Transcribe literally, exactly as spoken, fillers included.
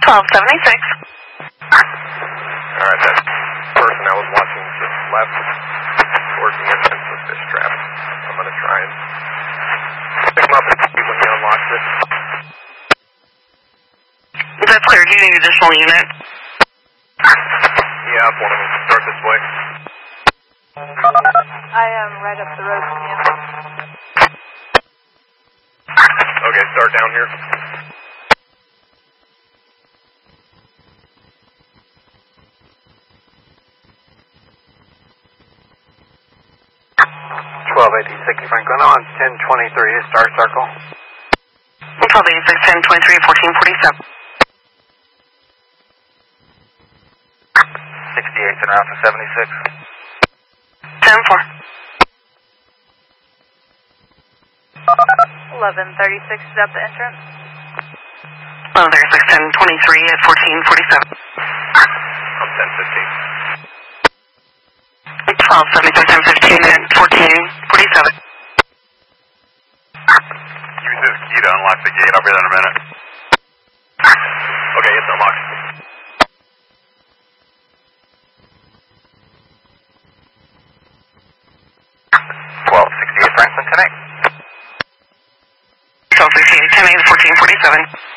twelve seventy-six. Alright, that person I was watching just left towards the entrance of this trap. I'm going to try and pick him up and see when he unlocks it. Is that clear? Do you need additional unit? Yeah, one of them can start this way. I am right up the road from you. Okay, start down here. twelve eighty-six Franklin on ten twenty-three, start circle. twelve eighty-six, ten twenty-three, fourteen forty-seven. sixty-eight and out to seventy-six. ten four. eleven thirty-six is at the entrance. eleven thirty-six, ten twenty-three at fourteen forty-seven. I'm ten fifteen. twelve seventy-six, ten fifteen at fourteen forty-seven. Use this key to unlock the gate. I'll be there in a minute. Okay, it's unlocked. twelve sixty-eight Franklin, ten eight. twelve sixty-eight, ten eight, fourteen forty-seven.